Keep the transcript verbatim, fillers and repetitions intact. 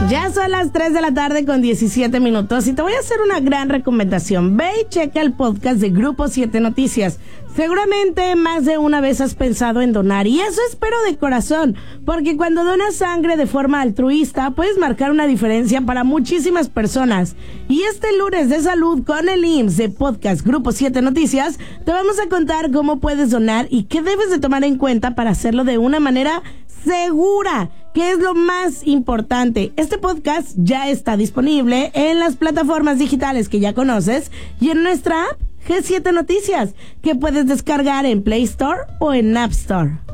Ya son las tres de la tarde con diecisiete minutos y te voy a hacer una gran recomendación. Ve y checa el podcast de Grupo siete Noticias. Seguramente más de una vez has pensado en donar y eso espero de corazón, porque cuando donas sangre de forma altruista puedes marcar una diferencia para muchísimas personas. Y este lunes de salud con el I M S S de podcast Grupo siete Noticias te vamos a contar cómo puedes donar y qué debes de tomar en cuenta para hacerlo de una manera segura, que es lo más importante. Este podcast ya está disponible en las plataformas digitales que ya conoces y en nuestra app G siete Noticias, que puedes descargar en Play Store o en App Store.